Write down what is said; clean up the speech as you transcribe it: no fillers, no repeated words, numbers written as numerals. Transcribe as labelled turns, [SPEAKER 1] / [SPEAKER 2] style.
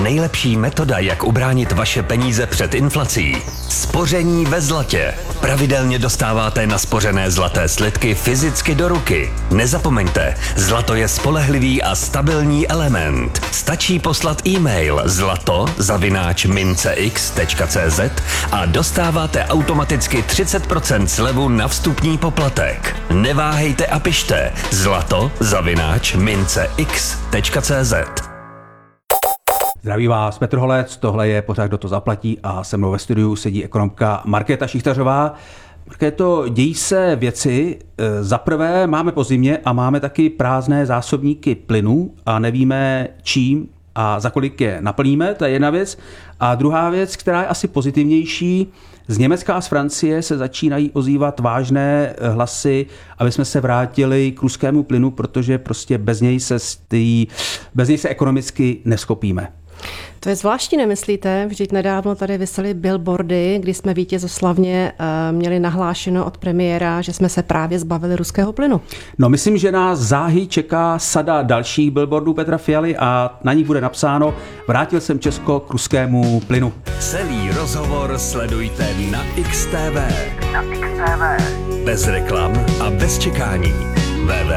[SPEAKER 1] nejlepší metoda, jak ubránit vaše peníze před inflací. Spoření ve zlatě. Pravidelně dostáváte naspořené zlaté slitky fyzicky do ruky. Nezapomeňte, zlato je spolehlivý a stabilní element. Stačí poslat e-mail zlato@mincex.cz a dostáváte automaticky 30% slevu na vstupní poplatek. Neváhejte a pište zlato@mincex.cz.
[SPEAKER 2] Zdraví vás, Petr Holec, tohle je pořád Kdo to zaplatí a se mnou ve studiu sedí ekonomka Markéta Šichtařová. Markéto, dějí se věci. Za prvé máme po zimě a máme taky prázdné zásobníky plynu a nevíme čím a za kolik je naplníme, to je jedna věc. A druhá věc, která je asi pozitivnější, z Německa a z Francie se začínají ozývat vážné hlasy, aby jsme se vrátili k ruskému plynu, protože prostě bez něj se ekonomicky neschopíme.
[SPEAKER 3] To je zvláštní, nemyslíte? Vždyť nedávno tady visely billboardy, kdy jsme vítězoslavně měli nahlášeno od premiéra, že jsme se právě zbavili ruského plynu.
[SPEAKER 2] No, myslím, že nás záhy čeká sada dalších billboardů Petra Fialy a na nich bude napsáno: vrátil jsem Česko k ruskému plynu.
[SPEAKER 1] Celý rozhovor sledujte na XTV. Bez reklam a bez čekání. www.xtv.cz